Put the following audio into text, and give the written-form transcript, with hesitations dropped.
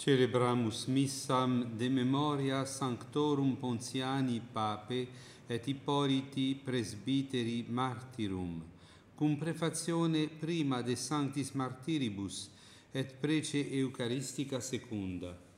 Celebramus missam de memoria Sanctorum Pontiani Pape et Hippoliti Presbyteri Martyrum, cum prefazione prima de Sanctis Martyribus et prece Eucharistica secunda.